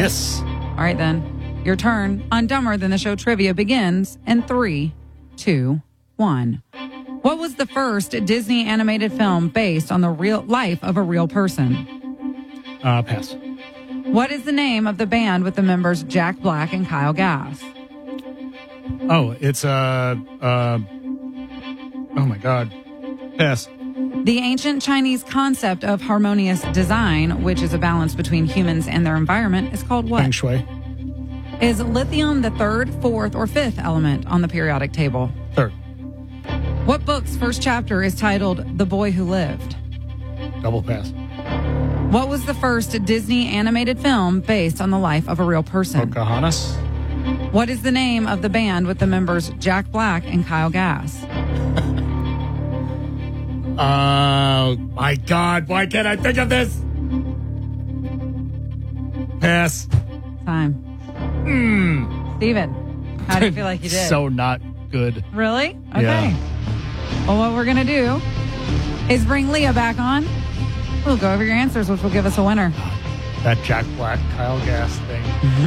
Yes. All right, then. Your turn on Dumber Than the Show trivia begins in 3, 2, 1. What was the first Disney animated film based on the real life of a real person? Pass. What is the name of the band with the members Jack Black and Kyle Gass? Oh, it's oh my God. Pass. The ancient Chinese concept of harmonious design, which is a balance between humans and their environment, is called what? Feng Shui. Is lithium the third, fourth, or fifth element on the periodic table? Third. What book's first chapter is titled The Boy Who Lived? Double pass. What was the first Disney animated film based on the life of a real person? Pocahontas. What is the name of the band with the members Jack Black and Kyle Gass? My God, why can't I think of this? Pass. Time. Steven, how do you feel like you did? So not good. Really? Okay. Yeah. Well, what we're going to do is bring Leah back on. We'll go over your answers, which will give us a winner. That Jack Black, Kyle Gass thing.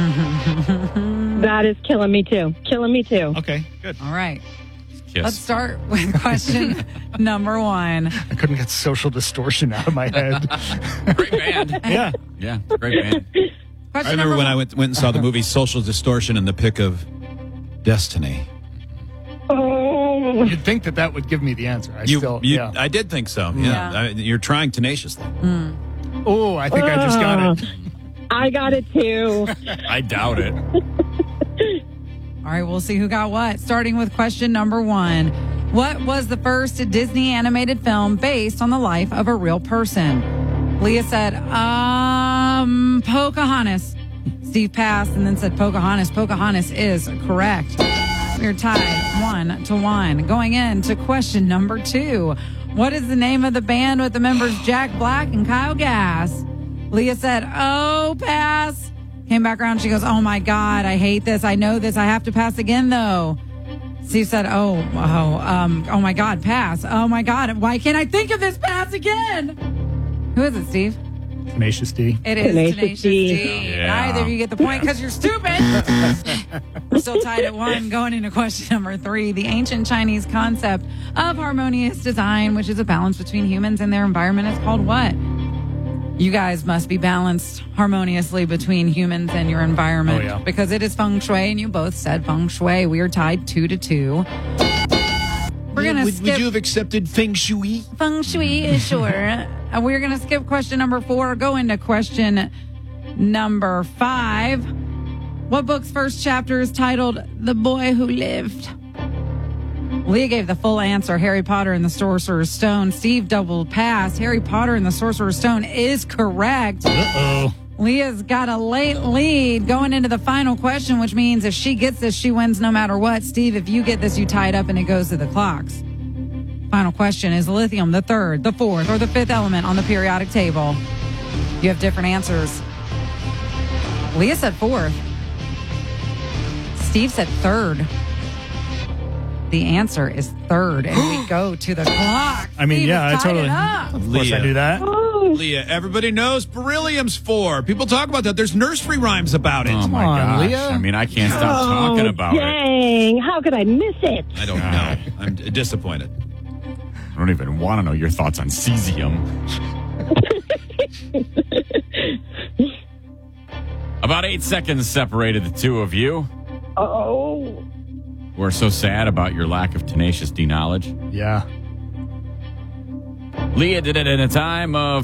That is killing me too. Killing me too. Okay, good. All right. Kiss. Let's start with question number 1. I couldn't get Social Distortion out of my head. Great band. Yeah. Yeah, great band. Question I remember number when I one. went and saw the movie Social Distortion and the Pick of Destiny. Oh, You'd think that would give me the answer. I did think so. Yeah. You're trying tenaciously. Oh, I think I just got it. I got it too. I doubt it. All right, we'll see who got what. Starting with question number 1. What was the first Disney animated film based on the life of a real person? Leah said, Pocahontas. Steve passed and then said Pocahontas. Pocahontas is correct. We're tied 1-1. Going into question number 2. What is the name of the band with the members Jack Black and Kyle Gass? Leah said, oh, pass. Came back around. She goes, oh, my God, I hate this. I know this. I have to pass again, though. Steve said, oh, my God, pass. Oh, my God. Why can't I think of this? Pass again. Who is it, Steve? Tenacious D. It is Tenacious D. Yeah. Neither of you get the point because you're stupid. We're still tied at 1 going into question number 3. The ancient Chinese concept of harmonious design, which is a balance between humans and their environment, is called what? You guys must be balanced harmoniously between humans and your environment. Oh, yeah. Because it is feng shui, and you both said feng shui. We are tied 2-2. We're going to skip... Would you have accepted Feng Shui? Feng Shui, sure. We're going to skip question number 4, go into question number 5. What book's first chapter is titled The Boy Who Lived? Leah gave the full answer, Harry Potter and the Sorcerer's Stone. Steve double passed. Harry Potter and the Sorcerer's Stone is correct. Uh-oh. Leah's got a late lead going into the final question, which means if she gets this, she wins no matter what. Steve, if you get this, you tie it up and it goes to the clocks. Final question, is lithium the third, the fourth, or the fifth element on the periodic table? You have different answers. Leah said fourth. Steve said third. The answer is third, and we go to the clock. I mean, Steve yeah, I has tied totally. it up. Of course, I knew that. Oh, Leah, everybody knows beryllium's 4. People talk about that. There's nursery rhymes about it. Oh, my on, gosh. Leah. I mean, I can't stop talking about it. dang. How could I miss it? I don't know. I'm disappointed. I don't even want to know your thoughts on cesium. About 8 seconds separated the two of you. Oh. We're so sad about your lack of Tenacious D knowledge. Yeah. Leah did it in a time of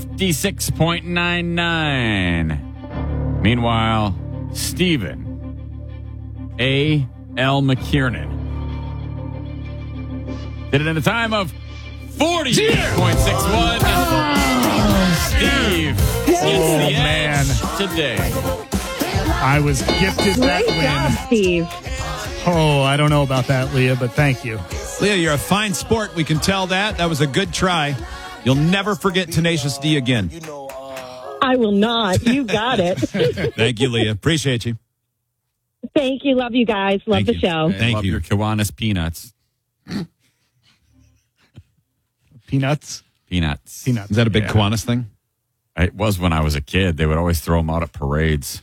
56.99. Meanwhile, Stephen A. L. McKiernan did it in a time of 40.61. Steve gets the edge today. I was gifted that Great job, win. Steve. Oh, I don't know about that, Leah, but thank you. Leah, you're a fine sport. We can tell that. That was a good try. You'll never forget Tenacious D again. I will not. You got it. Thank you, Leah. Appreciate you. Thank you. Love you guys. Love Thank the you. show. Thank Love you. your Kiwanis peanuts. Peanuts? Peanuts. Peanuts. Is that a big Yeah. Kiwanis thing? It was when I was a kid. They would always throw them out at parades.